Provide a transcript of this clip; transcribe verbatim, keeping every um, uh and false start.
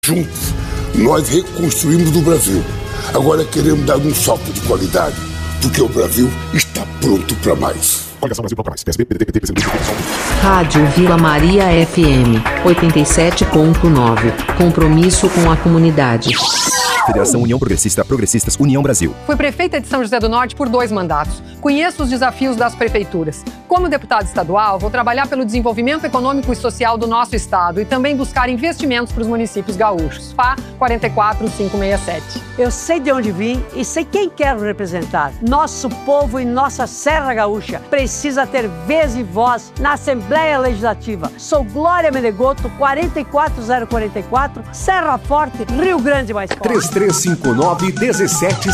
Juntos, nós reconstruímos o Brasil. Agora queremos dar um salto de qualidade, porque o Brasil está pronto para mais. Coligação Brasil Toca Mais. P S B, P D T, P T, P C B, Rádio Vila Maria F M, oitenta e sete ponto nove. Compromisso com a comunidade. Federação União Progressista, Progressistas, União Brasil. Fui prefeita de São José do Norte por dois mandatos. Conheço os desafios das prefeituras. Como deputada estadual, vou trabalhar pelo desenvolvimento econômico e social do nosso estado e também buscar investimentos para os municípios gaúchos. P A quatro quatro cinco seis sete. Eu sei de onde vim e sei quem quero representar. Nosso povo e nossa Serra Gaúcha precisa ter vez e voz na Assembleia Legislativa. Sou Glória Menegoto, quatro quatro zero quatro quatro, Serra Forte, Rio Grande mais forte. três três cinco nove, um sete